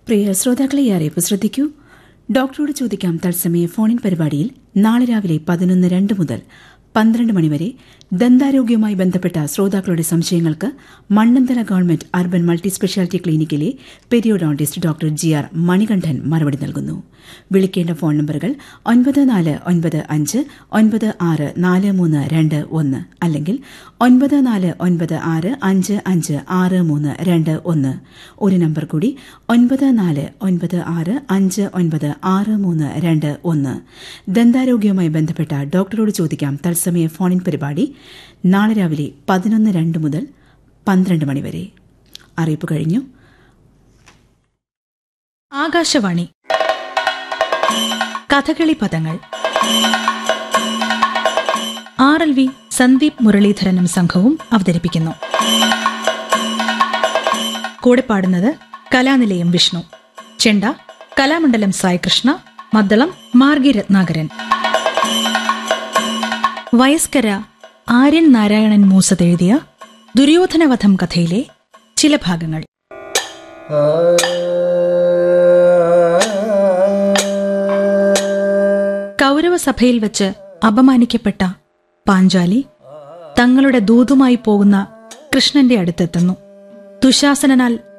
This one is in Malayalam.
പ്രിയ ശ്രോതാക്കളെ അറിയിപ്പ് ശ്രദ്ധിക്കൂ. ഡോക്ടറോട് ചോദിക്കാം തത്സമയ ഫോണിൻ പരിപാടിയിൽ നാളെ രാവിലെ 11:02 മുതൽ 12 മണിവരെ ദന്താരോഗ്യവുമായി ബന്ധപ്പെട്ട ശ്രോതാക്കളുടെ സംശയങ്ങൾക്ക് Mannanthala government urban multi speciality ക്ലിനിക്കിലെ periodontist doctor GR Manikandan മറുപടി നൽകുന്നു. വിളിക്കേണ്ട ഫോൺ നമ്പറുകൾ 9495964321 അല്ലെങ്കിൽ 9496556321. ഒരു നമ്പർ കൂടി 9496596321. ദന്താരോഗ്യവുമായി ബന്ധപ്പെട്ട ഡോക്ടറോട് ചോദിക്കാം തത്സമയ ഫോണിൻ പരിപാടി നാളെ രാവിലെ 11:02 മുതൽ 12 മണിവരെ. അറിയിപ്പ് കഴിഞ്ഞു. ആകാശവാണി കഥകളി പദങ്ങൾ. RLV സന്ദീപ് മുരളീധരനും സംഘവും അവതരിപ്പിക്കുന്നു. കൂടെ പാടുന്നത് കലാനിലയം വിഷ്ണു, ചെണ്ട കലാമണ്ഡലം സായികൃഷ്ണ, മദ്ദളം മാർഗി രത്നാകരൻ. വയസ്കര ആര്യൻ നാരായണൻ മൂസതെഴുതിയ ദുര്യോധനവധം കഥയിലെ ചില ഭാഗങ്ങൾ. കൗരവസഭയിൽ വെച്ച് അപമാനിക്കപ്പെട്ട പാഞ്ചാലി തങ്ങളുടെ ദൂതുമായി പോകുന്ന കൃഷ്ണന്റെ അടുത്തെത്തുന്നു. ദുശാസനാൽ